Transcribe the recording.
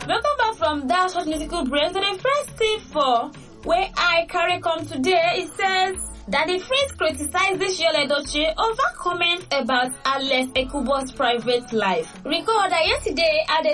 Welcome back from that short musical break to the first tip for where I carry come today. It says that the Prince criticizes Yul Edochie over comments about Alex Ekubo's private life. Recall that yesterday at the